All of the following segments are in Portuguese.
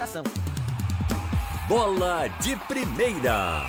consideração. Bola de Primeira.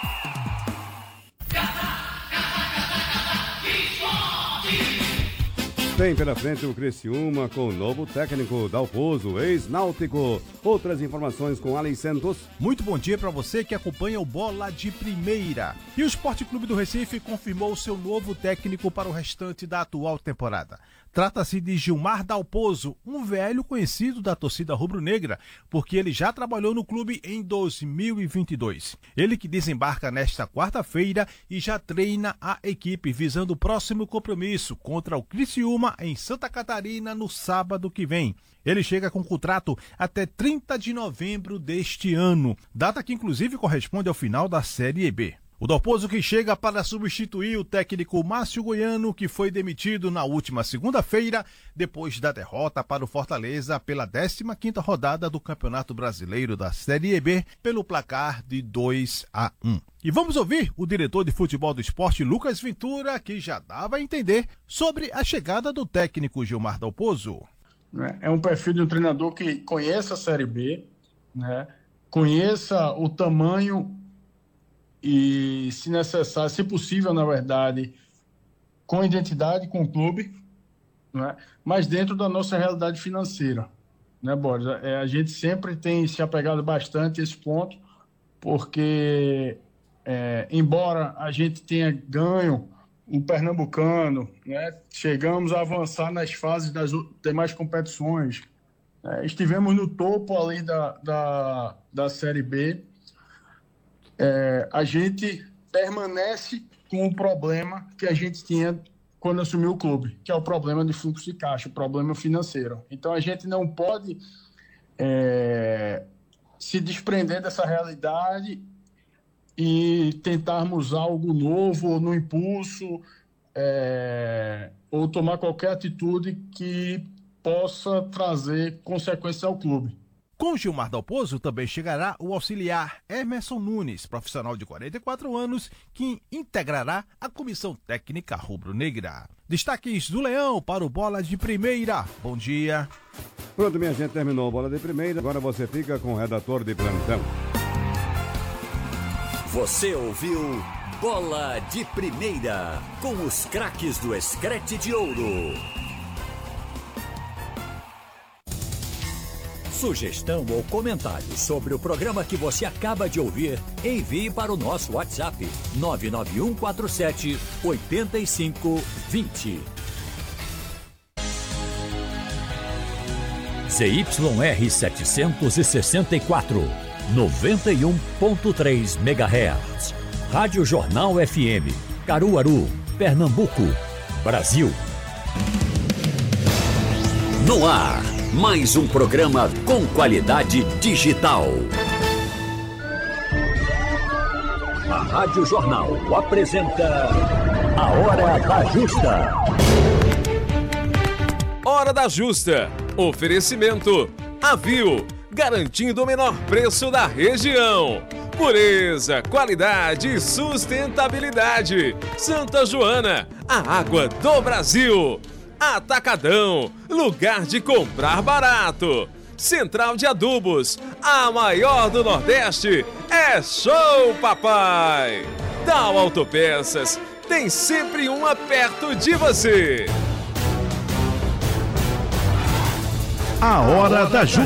Tem pela frente o Criciúma com o novo técnico Dalpozo, ex-náutico. Outras informações com Alen Santos. Muito bom dia para você que acompanha o Bola de Primeira. E o Sport Clube do Recife confirmou seu novo técnico para o restante da atual temporada. Trata-se de Gilmar Dalpozo, um velho conhecido da torcida rubro-negra, porque ele já trabalhou no clube em 2022. Ele que desembarca nesta quarta-feira e já treina a equipe visando o próximo compromisso contra o Criciúma em Santa Catarina no sábado que vem. Ele chega com contrato até 30 de novembro deste ano, data que inclusive corresponde ao final da Série B. O Dalpozo que chega para substituir o técnico Márcio Goiano, que foi demitido na última segunda-feira, depois da derrota para o Fortaleza pela 15ª rodada do Campeonato Brasileiro da Série B, pelo placar de 2-1. E vamos ouvir o diretor de futebol do esporte, Lucas Ventura, que já dava a entender sobre a chegada do técnico Gilmar Dalpozo. É um perfil de um treinador que conheça a Série B, né? Conheça o tamanho e, se necessário, se possível, na verdade, com identidade com o clube, né? Mas dentro da nossa realidade financeira, né, Borges? A gente sempre tem se apegado bastante a esse ponto, porque, embora a gente tenha ganho um pernambucano, né, chegamos a avançar nas fases das demais competições, estivemos no topo ali da Série B, a gente permanece com o problema que a gente tinha quando assumiu o clube, que é o problema de fluxo de caixa, o problema financeiro. Então a gente não pode se desprender dessa realidade e tentarmos algo novo ou no impulso, ou tomar qualquer atitude que possa trazer consequências ao clube. Com Gilmar Dalpozo também chegará o auxiliar Emerson Nunes, profissional de 44 anos, que integrará a comissão técnica rubro-negra. Destaques do Leão para o Bola de Primeira. Bom dia. Pronto, minha gente, terminou o Bola de Primeira. Agora você fica com o redator de plantão. Você ouviu Bola de Primeira, com os craques do Screte de Ouro. Sugestão ou comentário sobre o programa que você acaba de ouvir, envie para o nosso WhatsApp 99147-8520. ZYR 764, 91.3 MHz. Rádio Jornal FM, Caruaru, Pernambuco, Brasil. No ar, mais um programa com qualidade digital. A Rádio Jornal apresenta A Hora da Justa. Hora da Justa. Oferecimento Avil, garantindo o menor preço da região. Pureza, qualidade e sustentabilidade. Santa Joana, a água do Brasil. Atacadão, lugar de comprar barato. Central de Adubos, a maior do Nordeste. É Show Papai. Dal Autopeças, tem sempre uma perto de você. A Hora da Justa.